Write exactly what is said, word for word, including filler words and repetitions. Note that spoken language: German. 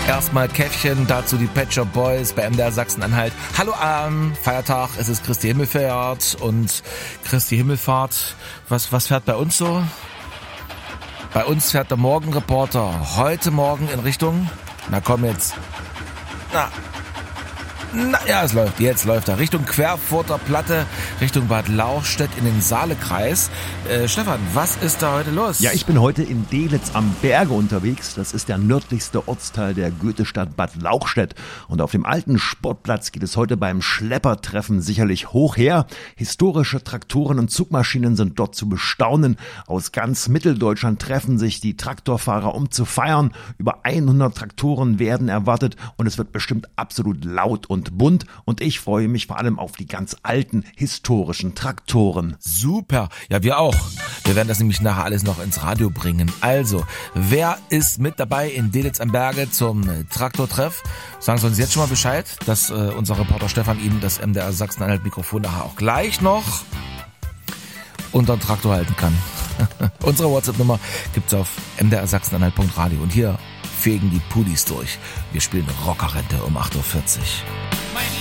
Erstmal Käffchen, dazu die Pet Shop Boys bei M D R Sachsen-Anhalt. Hallo am Feiertag, es ist Christi Himmelfahrt und Christi Himmelfahrt, was, was fährt bei uns so? Bei uns fährt der Morgenreporter heute Morgen in Richtung, na komm jetzt, na, na ja, es läuft, jetzt läuft er, Richtung Querfurter Platte, Richtung Bad Lauchstädt in den Saalekreis. Äh, Stefan, was ist da heute los? Ja, ich bin heute in Dehletz am Berge unterwegs. Das ist der nördlichste Ortsteil der Goethestadt Bad Lauchstädt. Und auf dem alten Sportplatz geht es heute beim Schleppertreffen sicherlich hoch her. Historische Traktoren und Zugmaschinen sind dort zu bestaunen. Aus ganz Mitteldeutschland treffen sich die Traktorfahrer, um zu feiern. Über hundert Traktoren werden erwartet und es wird bestimmt absolut laut und bunt. Und ich freue mich vor allem auf die ganz alten historischen Traktoren. Super, ja wir auch. Wir werden das nämlich nachher alles noch ins Radio bringen. Also, wer ist mit dabei in Dehletz am Berge zum Traktortreff? Sagen Sie uns jetzt schon mal Bescheid, dass äh, unser Reporter Stefan Ihnen das M D R Sachsen-Anhalt Mikrofon nachher auch gleich noch unter den Traktor halten kann. Unsere WhatsApp-Nummer gibt's auf m d r sachsen-anhalt punkt radio. Und hier fegen die Pudis durch. Wir spielen Rockerrente um acht Uhr vierzig. Mein